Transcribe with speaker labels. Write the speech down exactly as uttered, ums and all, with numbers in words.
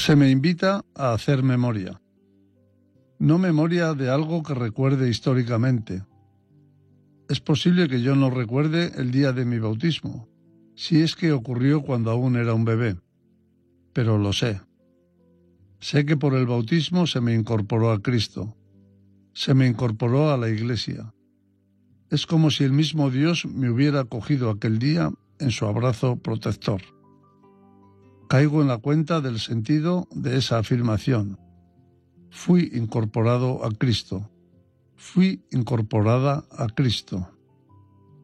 Speaker 1: Se me invita a hacer memoria. No memoria de algo que recuerde históricamente. Es posible que yo no recuerde el día de mi bautismo, si es que ocurrió cuando aún era un bebé, pero lo sé. Sé que por el bautismo se me incorporó a Cristo, se me incorporó a la Iglesia. Es como si el mismo Dios me hubiera acogido aquel día en su abrazo protector. Caigo en la cuenta del sentido de esa afirmación. Fui incorporado a Cristo. Fui incorporada a Cristo.